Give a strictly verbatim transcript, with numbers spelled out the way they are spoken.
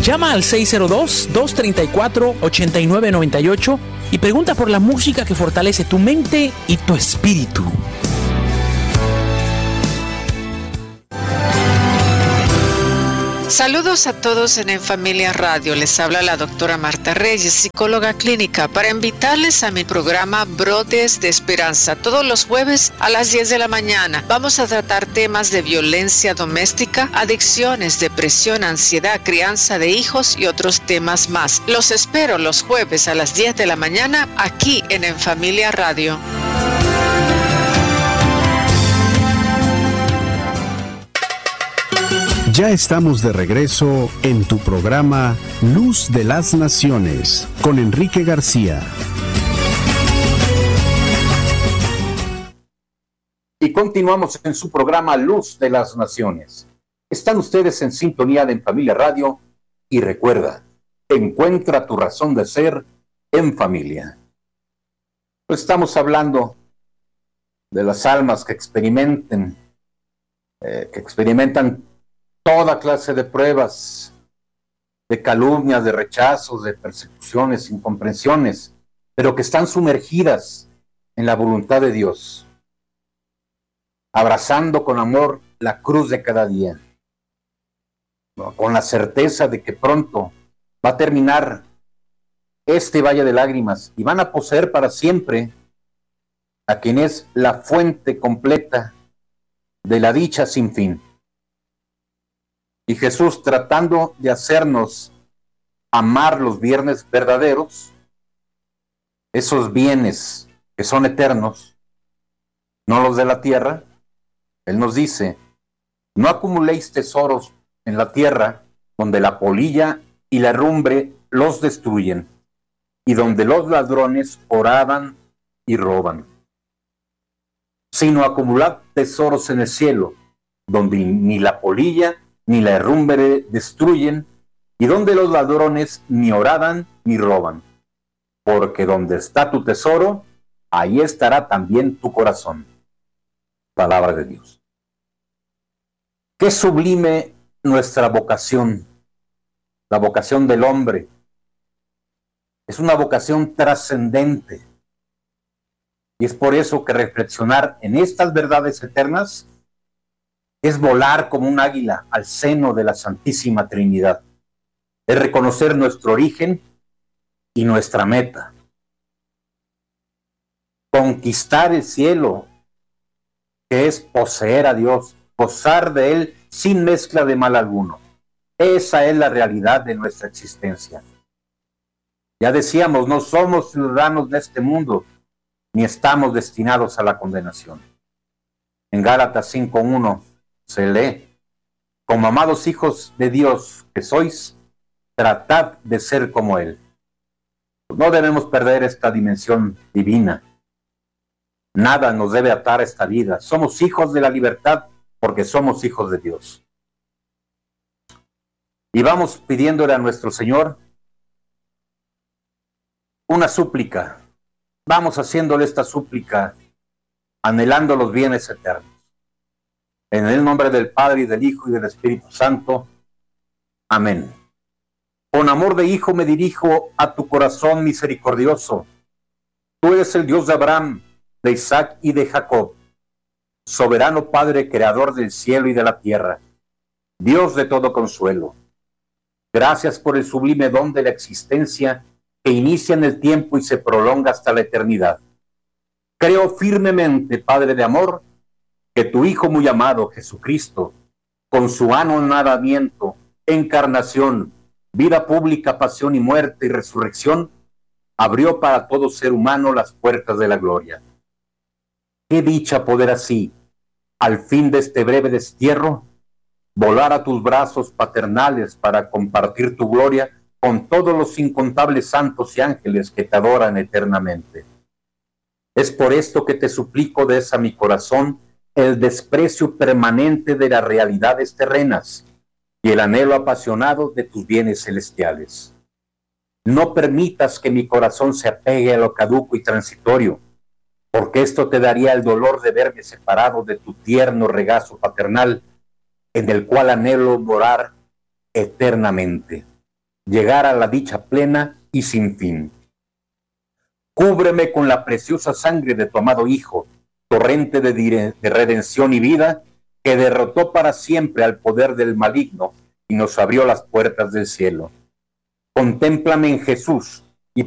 Llama al seis cero dos, dos tres cuatro, ocho nueve nueve ocho y pregunta por la música que fortalece tu mente y tu espíritu. Saludos a todos en En Familia Radio. Les habla la doctora Marta Reyes, psicóloga clínica, para invitarles a mi programa Brotes de Esperanza. Todos los jueves a las diez de la mañana vamos a tratar temas de violencia doméstica, adicciones, depresión, ansiedad, crianza de hijos y otros temas más. Los espero los jueves a las diez de la mañana aquí en En Familia Radio. Ya estamos de regreso en tu programa Luz de las Naciones con Enrique García. Y continuamos en su programa Luz de las Naciones. Están ustedes en sintonía de En Familia Radio y recuerda, encuentra tu razón de ser en familia. Pues estamos hablando de las almas que experimenten, eh, que experimentan toda clase de pruebas, de calumnias, de rechazos, de persecuciones, incomprensiones, pero que están sumergidas en la voluntad de Dios, abrazando con amor la cruz de cada día, ¿no? Con la certeza de que pronto va a terminar este valle de lágrimas y van a poseer para siempre a quien es la fuente completa de la dicha sin fin. Y Jesús, tratando de hacernos amar los bienes verdaderos, esos bienes que son eternos, no los de la tierra, Él nos dice, no acumuléis tesoros en la tierra, donde la polilla y la herrumbre los destruyen, y donde los ladrones horadan y roban, sino acumulad tesoros en el cielo, donde ni la polilla ni la herrumbre destruyen, y donde los ladrones ni horadan ni roban. Porque donde está tu tesoro, ahí estará también tu corazón. Palabra de Dios. Qué sublime nuestra vocación, la vocación del hombre. Es una vocación trascendente. Y es por eso que reflexionar en estas verdades eternas es volar como un águila al seno de la Santísima Trinidad. Es reconocer nuestro origen y nuestra meta. Conquistar el cielo, que es poseer a Dios, gozar de Él sin mezcla de mal alguno. Esa es la realidad de nuestra existencia. Ya decíamos, no somos ciudadanos de este mundo, ni estamos destinados a la condenación. En Gálatas cinco uno se lee, como amados hijos de Dios que sois, tratad de ser como Él. No debemos perder esta dimensión divina. Nada nos debe atar a esta vida. Somos hijos de la libertad porque somos hijos de Dios. Y vamos pidiéndole a nuestro Señor una súplica. Vamos haciéndole esta súplica, anhelando los bienes eternos. En el nombre del Padre, y del Hijo, y del Espíritu Santo. Amén. Con amor de hijo me dirijo a tu corazón misericordioso. Tú eres el Dios de Abraham, de Isaac y de Jacob. Soberano Padre, creador del cielo y de la tierra. Dios de todo consuelo. Gracias por el sublime don de la existencia que inicia en el tiempo y se prolonga hasta la eternidad. Creo firmemente, Padre de amor, que tu Hijo muy amado, Jesucristo, con su anonadamiento, encarnación, vida pública, pasión y muerte y resurrección, abrió para todo ser humano las puertas de la gloria. Qué dicha poder así, al fin de este breve destierro, volar a tus brazos paternales para compartir tu gloria con todos los incontables santos y ángeles que te adoran eternamente. Es por esto que te suplico de esa mi corazón el desprecio permanente de las realidades terrenas y el anhelo apasionado de tus bienes celestiales. No permitas que mi corazón se apegue a lo caduco y transitorio, porque esto te daría el dolor de verme separado de tu tierno regazo paternal, en el cual anhelo morar eternamente. llegar a la dicha plena y sin fin. Cúbreme con la preciosa sangre de tu amado Hijo, torrente de, dire- de redención y vida, que derrotó para siempre al poder del maligno y nos abrió las puertas del cielo. Contémplame en Jesús,